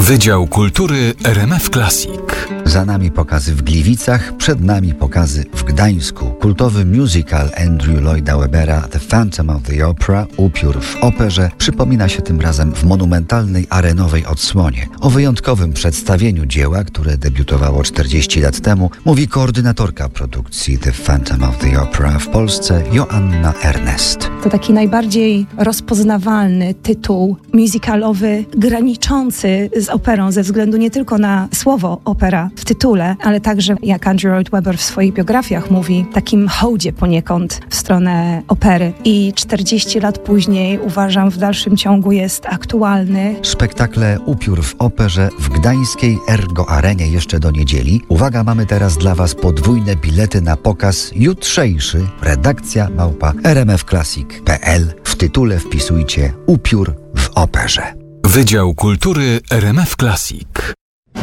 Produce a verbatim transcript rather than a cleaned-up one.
Wydział Kultury R M F Classic. Za nami pokazy w Gliwicach, przed nami pokazy w Gdańsku. Kultowy musical Andrew Lloyda Webbera The Phantom of the Opera, Upiór w operze, przypomina się tym razem w monumentalnej arenowej odsłonie. O wyjątkowym przedstawieniu dzieła, które debiutowało czterdzieści lat temu, mówi koordynatorka produkcji The Phantom of the Opera w Polsce Joanna Ernest. To taki najbardziej rozpoznawalny tytuł musicalowy, graniczący z operą ze względu nie tylko na słowo opera w tytule, ale także, jak Andrew Lloyd Webber w swoich biografiach mówi, takim hołdzie poniekąd w stronę opery. I czterdzieści lat później, uważam, w dalszym ciągu jest aktualny. Spektakle Upiór w operze w gdańskiej Ergo Arenie jeszcze do niedzieli. Uwaga, mamy teraz dla Was podwójne bilety na pokaz jutrzejszy. Redakcja małpa r m f classic kropka p l. W tytule wpisujcie Upiór w operze. Wydział Kultury R M F Classic.